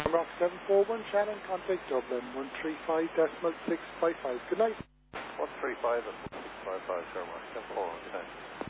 Rock 741, Shannon, contact Dublin, 135.655. Good night. 135.655, sure, Mark. 741,